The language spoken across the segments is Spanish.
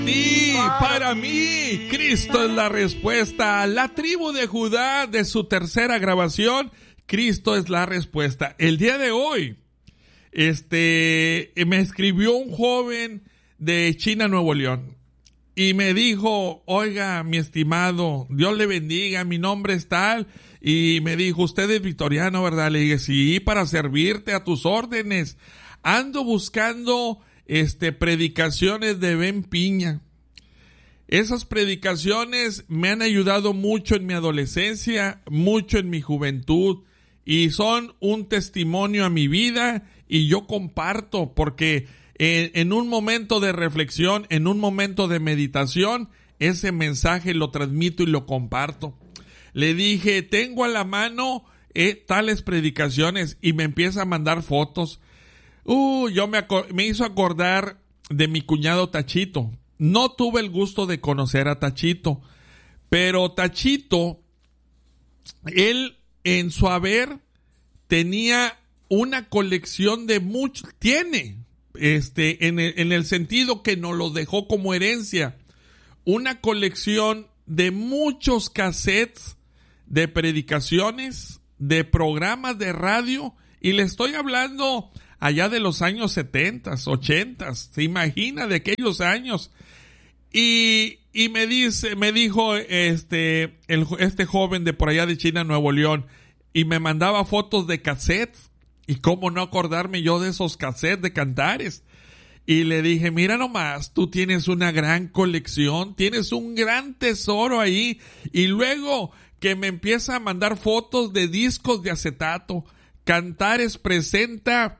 ti, para mí, Cristo es la respuesta. La tribu de Judá, de su tercera grabación, Cristo es la respuesta. El día de hoy, me escribió un joven de China, Nuevo León, y me dijo: oiga, mi estimado, Dios le bendiga, mi nombre es tal, y me dijo: usted es victoriano, ¿verdad? Le dije: sí, para servirte, a tus órdenes. Ando buscando predicaciones de Ben Piña. Esas predicaciones me han ayudado mucho en mi adolescencia, mucho en mi juventud, y son un testimonio a mi vida, y yo comparto, porque en un momento de reflexión, en un momento de meditación, ese mensaje lo transmito y lo comparto. Le dije: tengo a la mano tales predicaciones, y me empieza a mandar fotos. Me hizo acordar de mi cuñado Tachito. No tuve el gusto de conocer a Tachito, pero Tachito, él en su haber tenía una colección de en el sentido que nos lo dejó como herencia, una colección de muchos cassettes de predicaciones, de programas de radio, y le estoy hablando allá de los años 70, 80, se imagina, de aquellos años. Y me dijo este joven de por allá de China, Nuevo León, y me mandaba fotos de cassettes, y cómo no acordarme yo de esos cassettes de Cantares. Y le dije: mira nomás, tú tienes una gran colección, tienes un gran tesoro ahí. Y luego que me empieza a mandar fotos de discos de acetato. Cantares presenta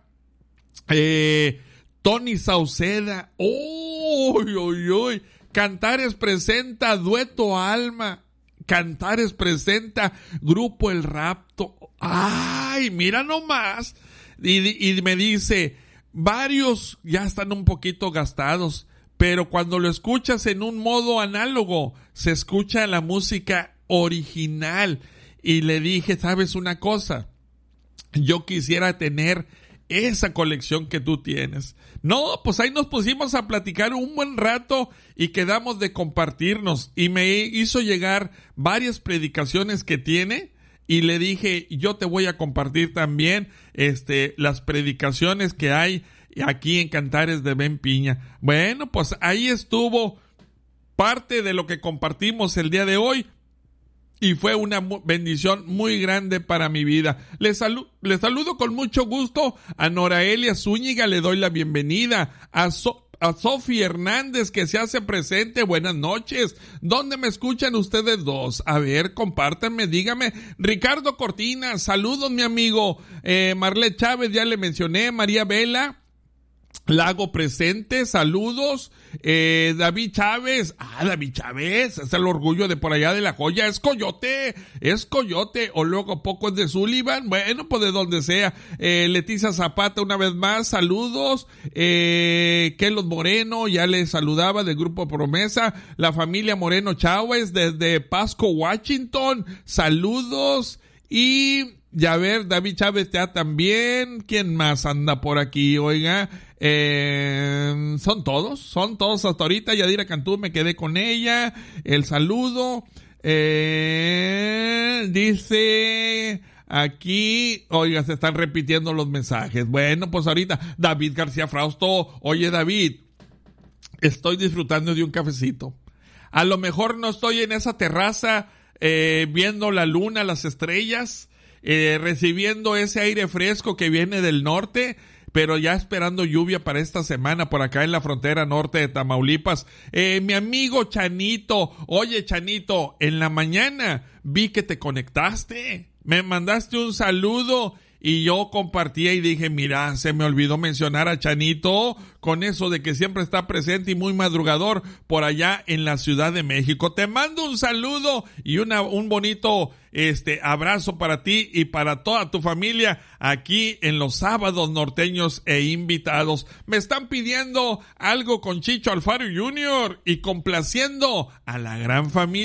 Tony Sauceda. ¡Uy! Cantares presenta Dueto Alma. Cantares presenta Grupo El Rapto. ¡Ay, mira nomás! Y me dice: varios ya están un poquito gastados, pero cuando lo escuchas en un modo análogo, se escucha la música original. Y le dije: ¿sabes una cosa? Yo quisiera tener esa colección que tú tienes. No, pues ahí nos pusimos a platicar un buen rato y quedamos de compartirnos, y me hizo llegar varias predicaciones que tiene, y le dije: yo te voy a compartir también las predicaciones que hay aquí en Cantares de Ben Piña. Bueno, pues ahí estuvo parte de lo que compartimos el día de hoy, y fue una bendición muy grande para mi vida. Les saludo con mucho gusto a Noraelia Zúñiga, le doy la bienvenida. A Sofi Hernández, que se hace presente, buenas noches. ¿Dónde me escuchan ustedes dos? A ver, compártanme, dígame. Ricardo Cortina, saludos mi amigo. Marlet Chávez, ya le mencioné. María Vela Lago presente, saludos. David Chávez, es el orgullo de por allá de La Joya, es Coyote, o luego poco es de Sullivan, bueno, pues de donde sea. Leticia Zapata, una vez más, saludos. Kelos Moreno, ya le saludaba, del Grupo Promesa. La familia Moreno Chávez, desde Pasco, Washington, saludos. Y ya ver, David Chávez ya también. ¿Quién más anda por aquí? Oiga, son todos hasta ahorita. Yadira Cantú, me quedé con ella. El saludo. Dice aquí, oiga, se están repitiendo los mensajes. Bueno, pues ahorita, David García Frausto. Oye, David, estoy disfrutando de un cafecito. A lo mejor no estoy en esa terraza viendo la luna, las estrellas, recibiendo ese aire fresco que viene del norte, pero ya esperando lluvia para esta semana por acá en la frontera norte de Tamaulipas. Mi amigo Chanito, oye Chanito, en la mañana vi que te conectaste, me mandaste un saludo y yo compartía y dije: mira, se me olvidó mencionar a Chanito, con eso de que siempre está presente y muy madrugador por allá en la Ciudad de México. Te mando un saludo y un bonito abrazo para ti y para toda tu familia aquí en los sábados norteños e invitados. Me están pidiendo algo con Chicho Alfaro Jr. y complaciendo a la gran familia.